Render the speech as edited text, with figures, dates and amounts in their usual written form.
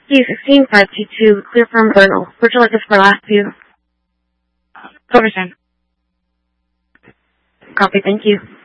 T165T2, clear from Vernal. Would you like us for last view? Overstand. Copy, thank you.